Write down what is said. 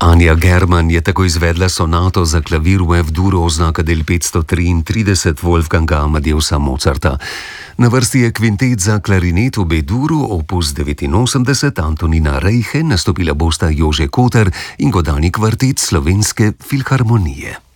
Anja German je tako izvedla sonato za klavir v F-duru oznaka del 533 Wolfganga Amadeusa Mozarta. Na vrsti je kvintet za klarinet v B-duru opus 89 Antonina Rejhe, nastopila bosta Jože Kotar in godalni kvartet Slovenske filharmonije.